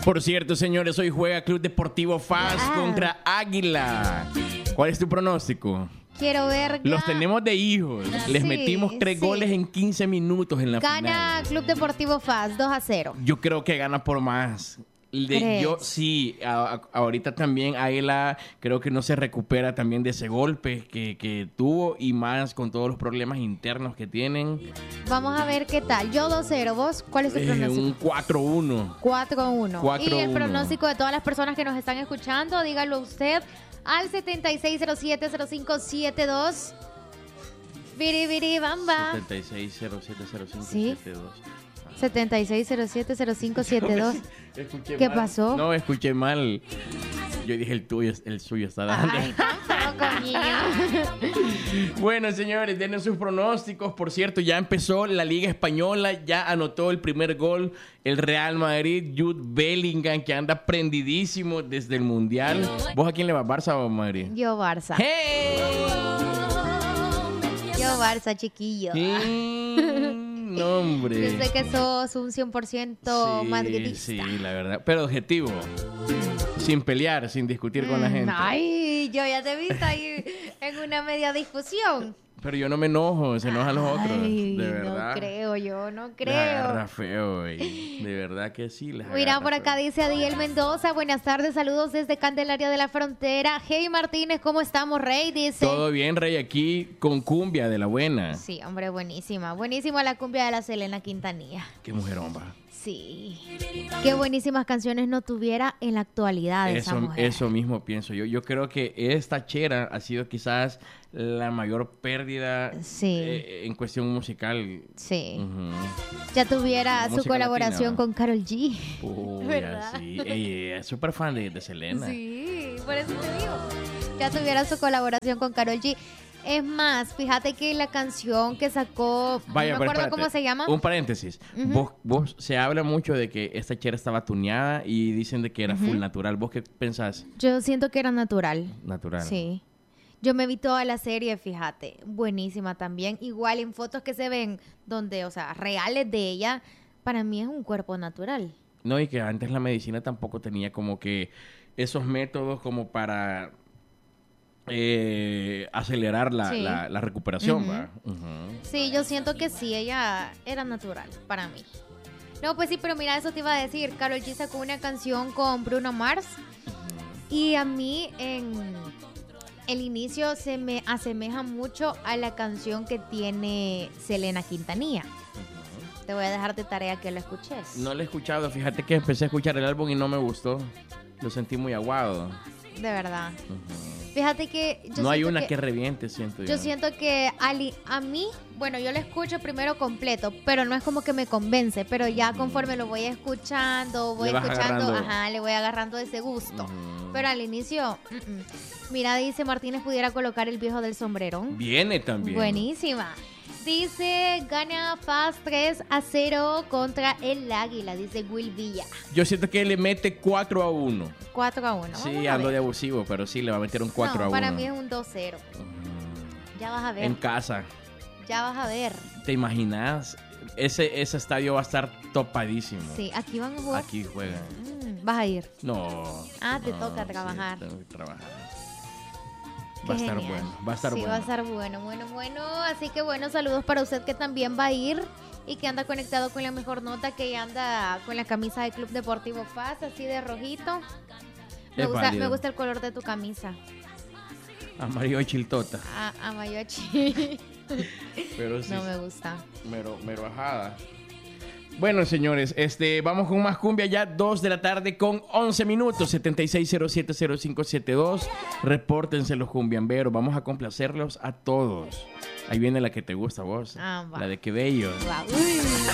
Por cierto, señores, hoy juega Club Deportivo FAS contra Águila. ¿Cuál es tu pronóstico? Quiero ver. Los tenemos de hijos. Les metimos 3 goles en 15 minutos en la final. Gana Club Deportivo FAS 2-0. Yo creo que gana por más. Yo sí, ahorita también Águila creo que no se recupera también de ese golpe que tuvo y más con todos los problemas internos que tienen. Vamos a ver qué tal. Yo 2-0. ¿Vos cuál es tu pronóstico? Un 4-1. 4-1. Y el pronóstico de todas las personas que nos están escuchando, dígalo usted al 76070572. Biribiri bamba. 76070572. ¿Sí? 76070572. ¿Qué pasó? No, escuché mal. Yo dije el suyo está dando. Ay, tampoco, niño. Bueno, señores, denos sus pronósticos. Por cierto, ya empezó la Liga Española. Ya anotó el primer gol el Real Madrid. Jude Bellingham, que anda prendidísimo desde el Mundial. ¿Vos a quién le vas, Barça o Madrid? Yo, Barça. ¡Hey! Yo, Barça, chiquillo. No, hombre. Yo sé que sos un 100% madridista. Sí, la verdad. Pero objetivo. Sin pelear, sin discutir con la gente. Ay, yo ya te he visto ahí en una media discusión. Pero yo no me enojo, se enojan los otros. De verdad. No creo, yo no creo. Les agarra feo, güey. De verdad que sí. Mira, por acá dice Adiel Mendoza. Buenas tardes, saludos desde Candelaria de la Frontera. Hey Martínez, ¿cómo estamos, Rey? Dice. Todo bien, Rey, aquí con cumbia de la buena. Sí, hombre, buenísima. Buenísima la cumbia de la Selena Quintanilla. Qué mujerón, va. Sí. Qué buenísimas canciones no tuviera en la actualidad esa mujer. Eso mismo pienso yo. Yo creo que esta chera ha sido quizás la mayor pérdida en cuestión musical. Sí. Ya tuviera su colaboración con Karol G. ¿Verdad? Sí. Ella es súper fan de Selena. Sí, por eso te digo. Ya tuviera su colaboración con Karol G. Es más, fíjate que la canción que sacó, no me acuerdo cómo se llama. Un paréntesis. Vos se habla mucho de que esta chera estaba tuneada y dicen de que era full natural. ¿Vos qué pensás? Yo siento que era natural. Natural. Sí. Yo me vi toda la serie, fíjate. Buenísima también. Igual en fotos que se ven donde, o sea, reales de ella, para mí es un cuerpo natural. No, y que antes la medicina tampoco tenía como que esos métodos como para acelerar la recuperación, ¿va? Sí, yo siento que sí, ella era natural para mí. No, pues sí, pero mira, eso te iba a decir. Karol G sacó una canción con Bruno Mars y a mí en el inicio se me asemeja mucho a la canción que tiene Selena Quintanilla. Te voy a dejar de tarea que la escuches. No la he escuchado, fíjate que empecé a escuchar el álbum y no me gustó. Lo sentí muy aguado. De verdad. Fíjate que no hay una que reviente, siento yo. Yo siento que a mí, bueno, yo lo escucho primero completo, pero no es como que me convence, pero ya conforme lo voy escuchando, le voy agarrando ese gusto. Pero al inicio, mira, dice Martínez, pudiera colocar el viejo del sombrero. Viene también. Buenísima. Dice, gana FAS 3-0 contra el Águila, dice Will Villa. Yo siento que le mete 4-1. 4-1. Sí, ando de abusivo, pero sí, le va a meter un 4-1. No, para mí es un 2-0. Ya vas a ver. En casa. Ya vas a ver. ¿Te imaginas? Ese estadio va a estar topadísimo. Sí, aquí van a jugar. Aquí juegan. ¿Vas a ir? No. Te toca trabajar. Sí, tengo que trabajar. Va a estar bueno, va a estar bueno. Sí, va a estar bueno. Así que bueno, saludos para usted que también va a ir y que anda conectado con la mejor nota, que anda con la camisa del Club Deportivo FAS, así de rojito. Me gusta el color de tu camisa. Amarillo y chiltota. Amayochi. Pero sí. No me gusta. Mero ajada. Bueno, señores, vamos con más cumbia ya, 2 de la tarde con 11 minutos, 76070572. Repórtense los cumbiamberos, vamos a complacerlos a todos. Ahí viene la que te gusta a vos, la de Que Bello.